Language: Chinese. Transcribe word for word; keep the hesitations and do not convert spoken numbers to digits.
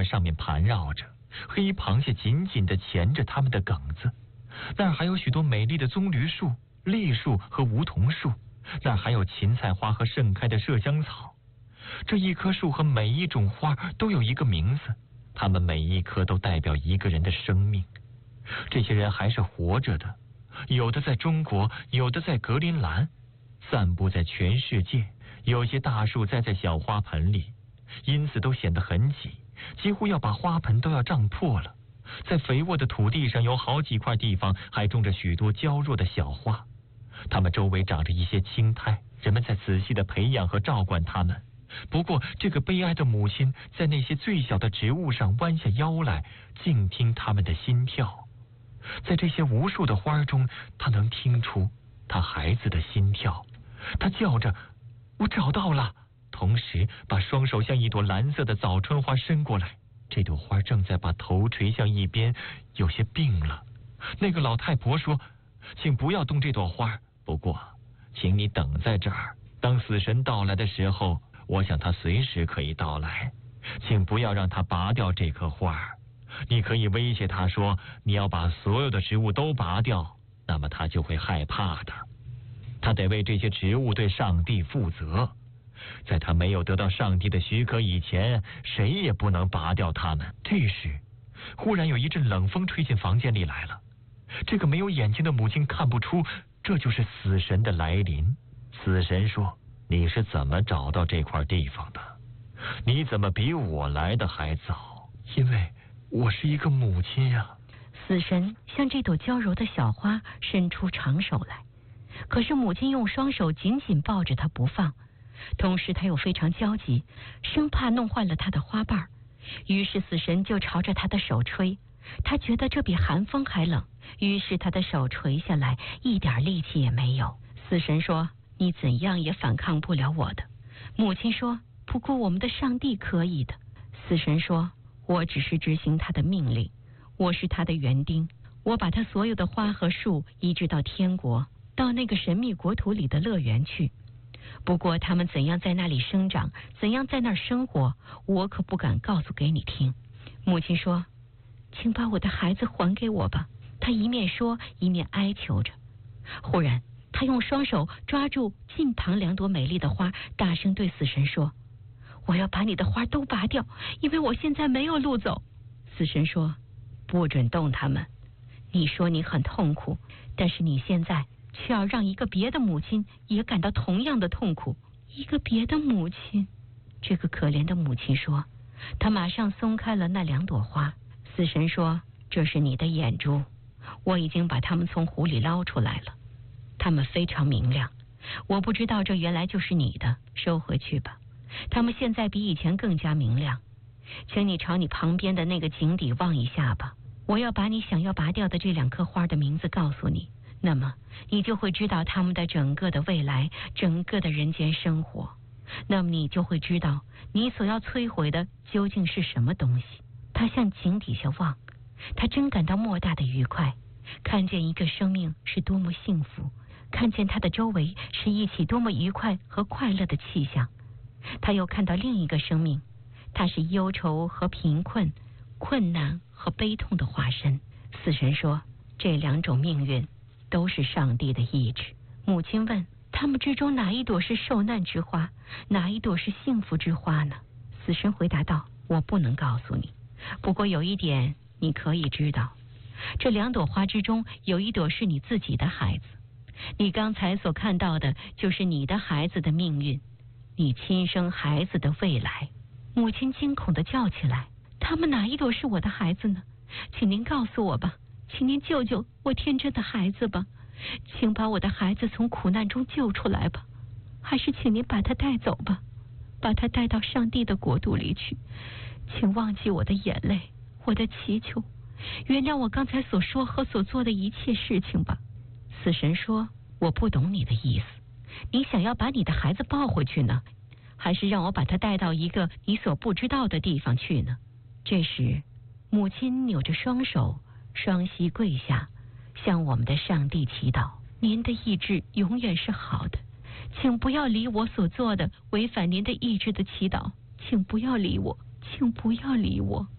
上面盘绕着，黑螃蟹紧紧地钳着它们的梗子。那儿还有许多美丽的棕榈树、栗树和梧桐树，那儿还有芹菜花和盛开的麝香草。这一棵树和每一种花都有一个名字，它们每一棵都代表一个人的生命。这些人还是活着的，有的在中国，有的在格陵兰，散布在全世界。有些大树栽在小花盆里，因此都显得很挤，几乎要把花盆都要胀破了。在肥沃的土地上，有好几块地方还种着许多娇弱的小花，它们周围长着一些青苔，人们在仔细地培养和照管它们。不过这个悲哀的母亲在那些最小的植物上弯下腰来，静听它们的心跳。在这些无数的花中，她能听出她孩子的心跳。她叫着：“我找到了！”同时把双手向一朵蓝色的早春花伸过来。这朵花正在把头垂向一边，有些病了。那个老太婆说：“请不要动这朵花，不过请你等在这儿，当死神到来的时候，我想他随时可以到来，请不要让他拔掉这棵花。你可以威胁他说，你要把所有的植物都拔掉，那么他就会害怕的。他得为这些植物对上帝负责。在他没有得到上帝的许可以前，谁也不能拔掉它们。”这时，忽然有一阵冷风吹进房间里来了。这个没有眼睛的母亲看不出，这就是死神的来临。死神说：“你是怎么找到这块地方的？你怎么比我来的还早？因为我是一个母亲呀。” 死神向这朵娇柔的小花伸出长手来，可是母亲用双手紧紧抱着它不放。同时他又非常焦急，生怕弄坏了他的花瓣，于是死神就朝着他的手吹。他觉得这比寒风还冷，于是他的手垂下来，一点力气也没有。死神说：“你怎样也反抗不了我的。”母亲说：“不过我们的上帝可以的。”死神说：“我只是执行他的命令，我是他的园丁，我把他所有的花和树移植到天国，到那个神秘国土里的乐园去。不过他们怎样在那里生长，怎样在那儿生活，我可不敢告诉给你听。”母亲说：“请把我的孩子还给我吧。”她一面说一面哀求着。忽然她用双手抓住近旁两朵美丽的花，大声对死神说：“我要把你的花都拔掉，因为我现在没有路走。”死神说：“不准动它们。你说你很痛苦，但是你现在却要让一个别的母亲也感到同样的痛苦。”一个别的母亲，这个可怜的母亲说。她马上松开了那两朵花。死神说：“这是你的眼珠，我已经把它们从湖里捞出来了，它们非常明亮。我不知道这原来就是你的，收回去吧。它们现在比以前更加明亮。请你朝你旁边的那个井底望一下吧，我要把你想要拔掉的这两棵花的名字告诉你，那么你就会知道他们的整个的未来，整个的人间生活。那么你就会知道你所要摧毁的究竟是什么东西。”他向井底下望，他真感到莫大的愉快，看见一个生命是多么幸福，看见他的周围是一起多么愉快和快乐的气象。他又看到另一个生命，他是忧愁和贫困，困难和悲痛的化身。死神说：“这两种命运都是上帝的意志。”母亲问：“他们之中哪一朵是受难之花，哪一朵是幸福之花呢？”死神回答道：“我不能告诉你，不过有一点你可以知道，这两朵花之中有一朵是你自己的孩子，你刚才所看到的就是你的孩子的命运，你亲生孩子的未来。”母亲惊恐地叫起来：“他们哪一朵是我的孩子呢？请您告诉我吧，请您救救我天真的孩子吧，请把我的孩子从苦难中救出来吧，还是请您把他带走吧，把他带到上帝的国度里去。请忘记我的眼泪，我的祈求，原谅我刚才所说和所做的一切事情吧。”死神说：“我不懂你的意思，你想要把你的孩子抱回去呢，还是让我把他带到一个你所不知道的地方去呢？”这时母亲扭着双手，双膝跪下，向我们的上帝祈祷：“您的意志永远是好的，请不要理我所做的违反您的意志的祈祷，请不要理我，请不要理我。”